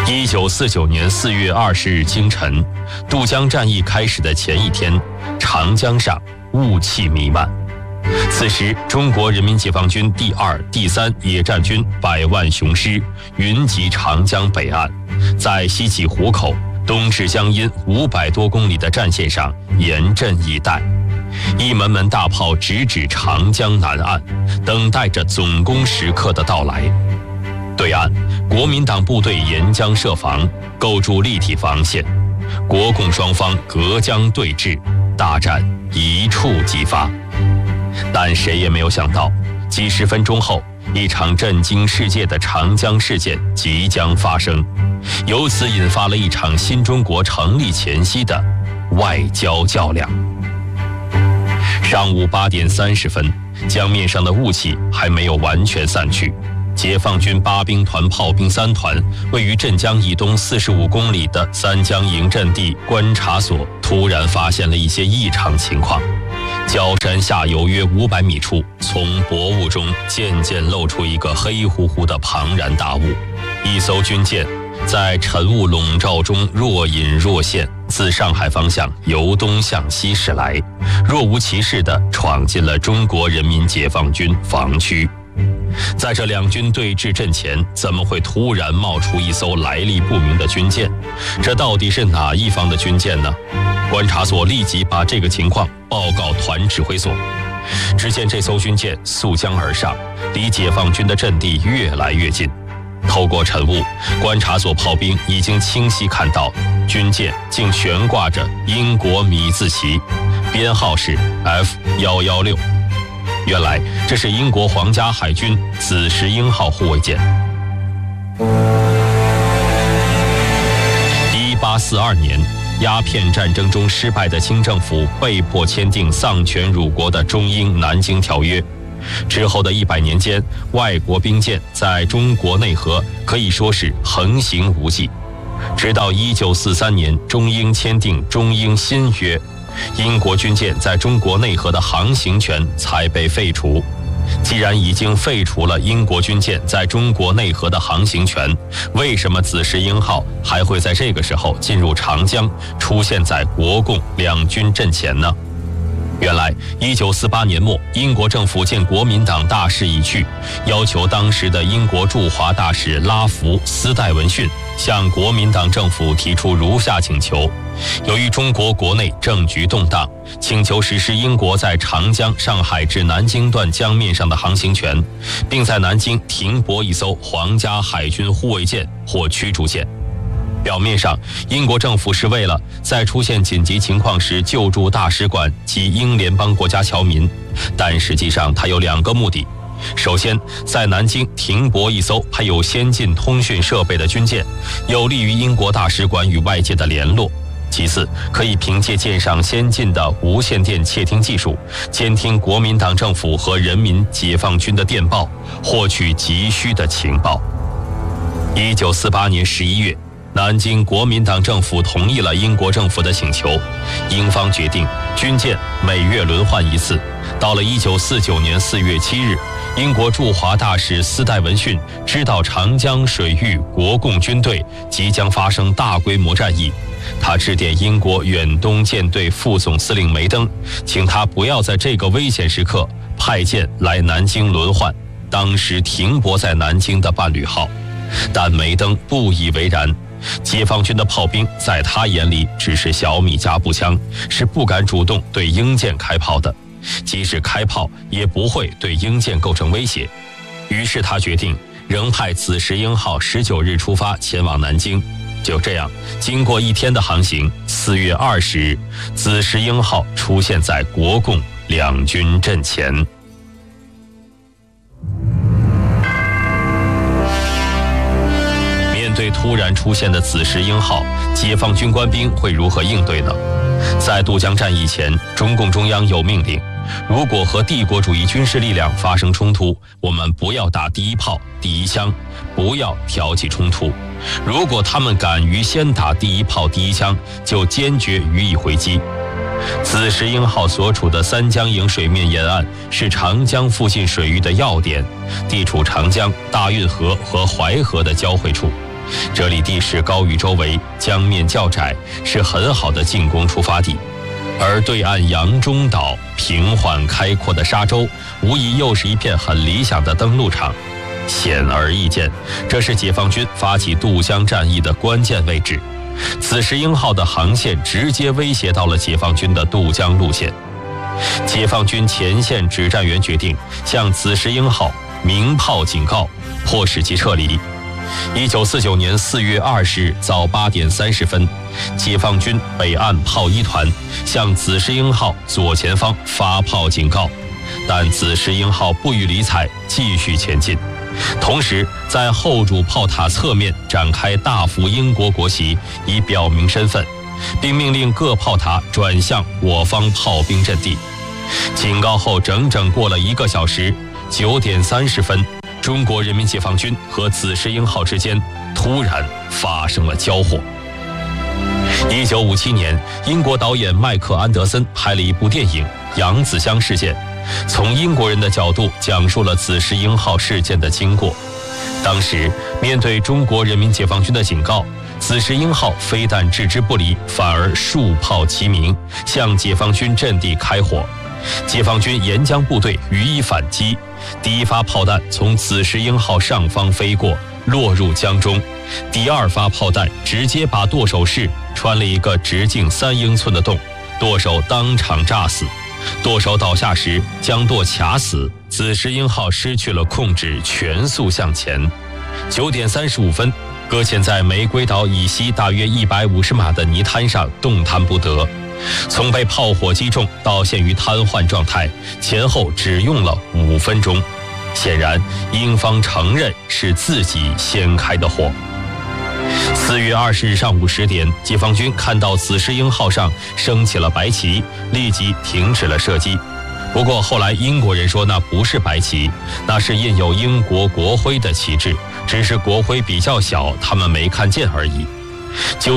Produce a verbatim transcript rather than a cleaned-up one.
一九四九年四月二十日清晨，渡江战役开始的前一天，长江上雾气弥漫。此时，中国人民解放军第二、第三野战军百万雄师云集长江北岸，在西起湖口、东至江阴五百多公里的战线上严阵以待。一门门大炮直指长江南岸，等待着总攻时刻的到来。对岸，国民党部队沿江设防，构筑立体防线，国共双方隔江对峙，大战一触即发。但谁也没有想到，几十分钟后，一场震惊世界的长江事件即将发生，由此引发了一场新中国成立前夕的外交较量。上午八点三十分，江面上的雾气还没有完全散去，解放军八兵团炮兵三团位于镇江以东四十五公里的三江营阵地观察所突然发现了一些异常情况。礁山下游约五百米处，从薄雾中渐渐露出一个黑乎乎的庞然大物，一艘军舰在晨雾笼罩中若隐若现，自上海方向由东向西驶来，若无其事地闯进了中国人民解放军防区。在这两军对峙阵前，怎么会突然冒出一艘来历不明的军舰？这到底是哪一方的军舰呢？观察所立即把这个情况报告团指挥所。只见这艘军舰溯江而上，离解放军的阵地越来越近。透过晨雾，观察所炮兵已经清晰看到，军舰竟悬挂着英国米字旗，编号是 F 一一六。原来这是英国皇家海军紫石英号护卫舰。一八四二年，鸦片战争中失败的清政府被迫签订丧权辱国的中英南京条约。之后的一百年间，外国兵舰在中国内河可以说是横行无忌。直到一九四三年，中英签订中英新约，英国军舰在中国内河的航行权才被废除。既然已经废除了英国军舰在中国内河的航行权，为什么紫石英号还会在这个时候进入长江，出现在国共两军阵前呢？原来一九四八年末，英国政府见国民党大势已去，要求当时的英国驻华大使拉福·斯戴文逊向国民党政府提出如下请求：由于中国国内政局动荡，请求实施英国在长江、上海至南京段江面上的航行权，并在南京停泊一艘皇家海军护卫舰或驱逐舰。表面上，英国政府是为了在出现紧急情况时救助大使馆及英联邦国家侨民，但实际上它有两个目的。首先，在南京停泊一艘配有先进通讯设备的军舰，有利于英国大使馆与外界的联络；其次，可以凭借舰上先进的无线电窃听技术，监听国民党政府和人民解放军的电报，获取急需的情报。一九四八年十一月，南京国民党政府同意了英国政府的请求，英方决定军舰每月轮换一次。到了一九四九年四月七日，英国驻华大使斯戴文逊知道长江水域国共军队即将发生大规模战役，他致电英国远东舰队副总司令梅登，请他不要在这个危险时刻派舰来南京轮换当时停泊在南京的伴侣号。但梅登不以为然，解放军的炮兵在他眼里只是小米加步枪，是不敢主动对英舰开炮的，即使开炮也不会对英舰构成威胁。于是他决定仍派紫石英号十九日出发前往南京。就这样，经过一天的航行，四月二十日，紫石英号出现在国共两军阵前。面对突然出现的紫石英号，解放军官兵会如何应对呢？在渡江战役前，中共中央有命令，如果和帝国主义军事力量发生冲突，我们不要打第一炮、第一枪，不要挑起冲突。如果他们敢于先打第一炮、第一枪，就坚决予以回击。紫石英号所处的三江营水面沿岸是长江附近水域的要点，地处长江、大运河和淮河的交汇处。 这里地势高于周围，江面较窄，是很好的进攻出发地。而对岸洋中岛平缓开阔的沙洲，无疑又是一片很理想的登陆场。显而易见，这是解放军发起渡江战役的关键位置。紫石英号的航线直接威胁到了解放军的渡江路线。解放军前线指战员决定向紫石英号鸣炮警告，迫使其撤离。一九四九年四月二十日早八点三十分，解放军北岸炮一团向紫石英号左前方发炮警告，但紫石英号不予理睬，继续前进。同时，在后主炮塔侧面展开大幅英国国旗，以表明身份，并命令各炮塔转向我方炮兵阵地。警告后，整整过了一个小时，九点三十分，中国人民解放军和紫石英号之间突然发生了交火。一九五七年，英国导演麦克安德森拍了一部电影《扬子江事件》，从英国人的角度讲述了紫石英号事件的经过。当时面对中国人民解放军的警告，紫石英号非但置之不理，反而数炮齐鸣，向解放军阵地开火。解放军沿江部队予以反击，第一发炮弹从紫石英号上方飞过，落入江中。第二发炮弹直接把舵手室穿了一个直径三英寸的洞，舵手当场炸死。舵手倒下时将舵卡死，紫石英号失去了控制，全速向前。九点三十五分，搁浅在玫瑰岛以西大约一百五十码的泥滩上动弹不得。从被炮火击中到陷于瘫痪状态，前后只用了五分钟。显然，英方承认是自己先开的火。四月二十日上午十点，解放军看到紫石英号上升起了白旗，立即停止了射击。不过后来英国人说那不是白旗，那是印有英国国徽的旗帜，只是国徽比较小，他们没看见而已。就